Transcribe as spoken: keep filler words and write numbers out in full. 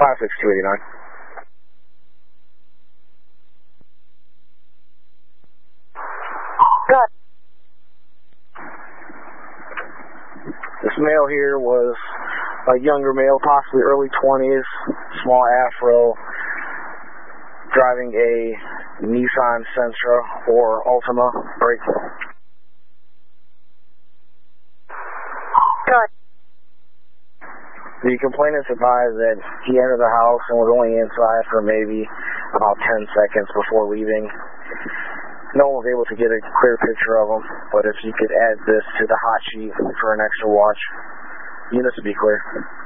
five six two eight nine. Good. This male here was a younger male, possibly early twenties, small afro, driving a Nissan Sentra or Altima brake. Good. The complainant advised that he entered the house and was only inside for maybe about ten seconds before leaving. No one was able to get a clear picture of him, but if you could add this to the hot sheet for an extra watch, units would be clear.